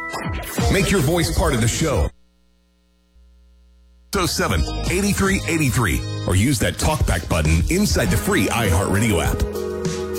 Make your voice part of the show. 783-8383 or use that talkback button inside the free iHeartRadio app.